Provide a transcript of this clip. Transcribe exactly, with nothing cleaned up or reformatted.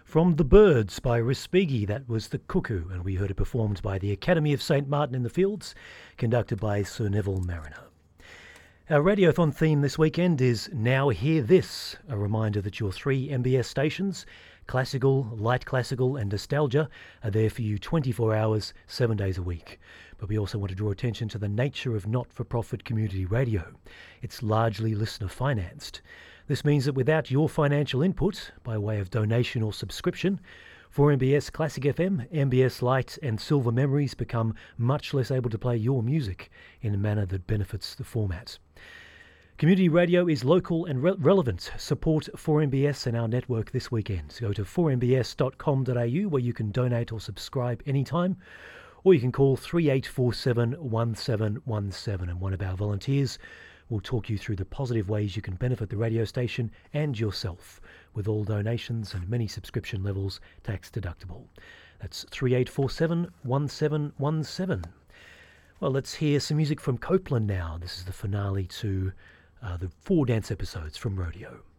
From The Birds by Respighi, that was The Cuckoo, and we heard it performed by the Academy of Saint Martin in the Fields, conducted by Sir Neville Mariner. Our Radiothon theme this weekend is Now Hear This, a reminder that your three M B S stations, classical, light classical and nostalgia, are there for you twenty-four hours, seven days a week. But we also want to draw attention to the nature of not-for-profit community radio. It's largely listener-financed. This means that without your financial input, by way of donation or subscription, four M B S Classic F M, M B S Light and Silver Memories become much less able to play your music in a manner that benefits the format. Community radio is local and re- relevant. Support four M B S and our network this weekend. Go to four m b s dot com dot a u where you can donate or subscribe anytime, or you can call three eight four seven, one seven one seven and one of our volunteers will talk you through the positive ways you can benefit the radio station and yourself, with all donations and many subscription levels tax deductible. That's three eight four seven, one seven one seven. Well, let's hear some music from Copeland now. This is the finale to uh, the four dance episodes from Rodeo.